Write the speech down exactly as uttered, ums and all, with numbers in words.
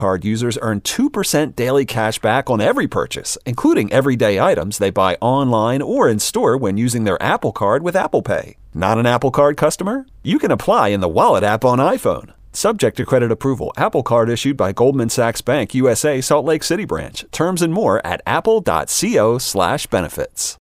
Card users earn two percent daily cash back on every purchase, including everyday items they buy online or in store when using their Apple Card with Apple Pay. Not an Apple Card customer? You can apply in the Wallet app on iPhone. Subject to credit approval. Apple Card issued by Goldman Sachs Bank U S A Salt Lake City branch. Terms and more at apple.co slash benefits.